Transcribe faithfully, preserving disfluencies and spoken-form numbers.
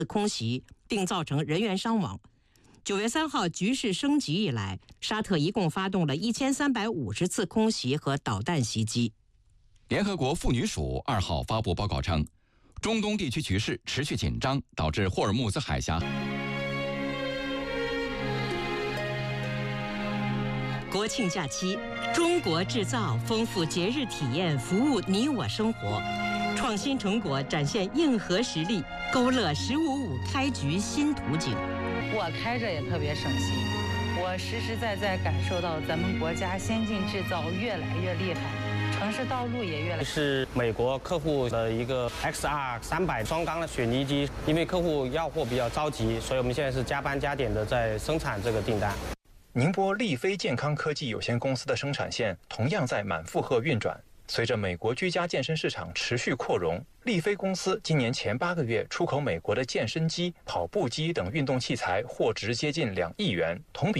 空袭，并造成人员伤亡。九月三号局势升级以来，沙特一共发动了一千三百五十次空袭和导弹袭击。 联合国妇女署二号发布报告称，中东地区局势持续紧张，导致霍尔木兹海峡。 国庆假期，中国制造丰富节日体验，服务你我生活。创新成果展现硬核实力，勾勒“十五五”开局新图景。 我开着也特别省心，我实实在在感受到咱们国家先进制造越来越厉害，城市道路也越来越。 是美国客户的一个 X R 三百双缸的水泥机，因为客户要货比较着急，所以我们现在是加班加点的在生产这个订单。 宁波力飞健康科技有限公司的生产线同样在满负荷运转。随着美国居家健身市场持续扩容，力飞公司今年前八个月出口美国的健身机、跑步机等运动器材货值接近两亿元，同比